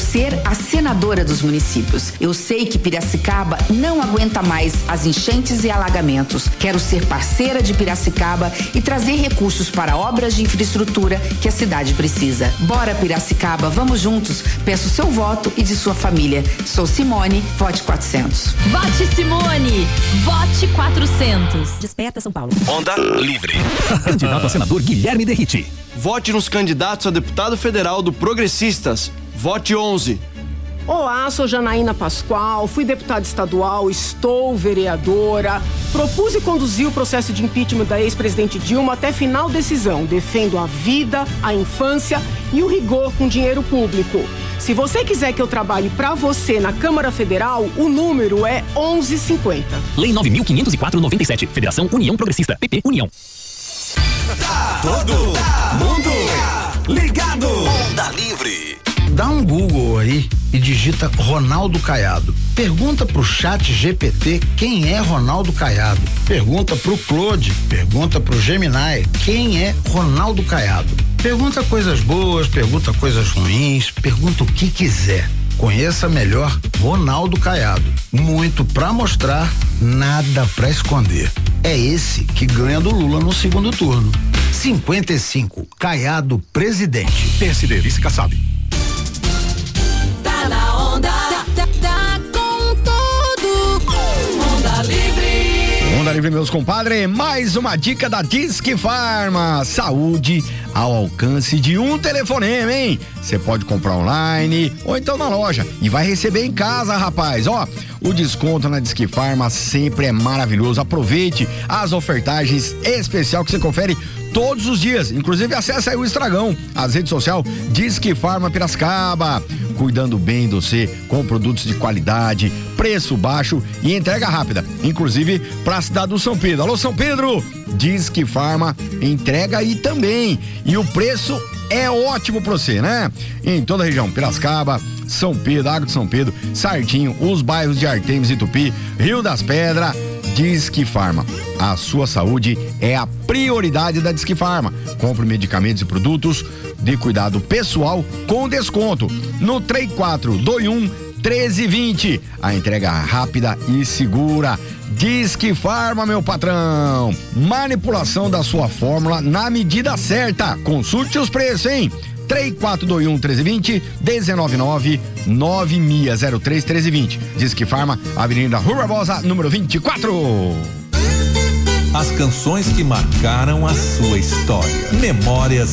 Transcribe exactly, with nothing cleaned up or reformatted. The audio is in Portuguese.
ser a senadora dos municípios. Eu sei que Piracicaba não aguenta mais as enchentes e alagamentos. Quero ser parceira de Piracicaba e trazer recursos para obras de infraestrutura que a cidade precisa. Bora, Piracicaba, vamos juntos. Peço seu voto e de sua família. Sou Simone, vote quatrocentos. Vote Simone, vote quatrocentos. Desperta São Paulo. Onda Livre. Candidato a senador Guilherme Derrite. Vote nos candidatos a deputado federal do Progressistas. Vote onze. Olá, sou Janaína Pascoal, fui deputada estadual, estou vereadora, propus e conduzi o processo de impeachment da ex-presidente Dilma até final decisão. Defendo a vida, a infância e o rigor com dinheiro público. Se você quiser que eu trabalhe pra você na Câmara Federal, o número é onze cinquenta. Lei nove mil quinhentos e quatro, noventa e sete. Federação União Progressista. P P União. Todo mundo ligado. Onda Livre. Dá um Google aí e digita Ronaldo Caiado. Pergunta pro chat G P T quem é Ronaldo Caiado. Pergunta pro Claude, pergunta pro Gemini quem é Ronaldo Caiado. Pergunta coisas boas, pergunta coisas ruins, pergunta o que quiser. Conheça melhor Ronaldo Caiado. Muito pra mostrar, nada pra esconder. É esse que ganha do Lula no segundo turno. cinquenta e cinco, Caiado presidente. P S D, vice Kassab. Tá na onda, tá, tá, tá com tudo. Onda Livre. Onda Livre, meus compadres, mais uma dica da Disque Farma. Saúde ao alcance de um telefonema, hein? Você pode comprar online ou então na loja e vai receber em casa, rapaz. Ó, o desconto na Disque Farma sempre é maravilhoso. Aproveite as ofertagens especial que você confere todos os dias. Inclusive, acesse aí o Estragão, as redes sociais Disque Farma Piracicaba. Cuidando bem de você com produtos de qualidade, preço baixo e entrega rápida. Inclusive para a cidade do São Pedro. Alô, São Pedro! Disque Farma entrega aí também. E o preço é ótimo pra você, né? Em toda a região, Piracicaba, São Pedro, Água de São Pedro, Sartinho, os bairros de Artemis e Tupi, Rio das Pedras. Disque Farma. A sua saúde é a prioridade da Disque Farma. Compre medicamentos e produtos de cuidado pessoal com desconto no três quatro dois um, um três dois zero. A entrega rápida e segura. Disque Farma, meu patrão. Manipulação da sua fórmula na medida certa. Consulte os preços, hein? três quatro dois um, um três dois zero, um nove nove nove seis zero três um três dois zero. Disque Farma, Avenida Rua Barbosa, número vinte e quatro. As canções que marcaram a sua história. Memórias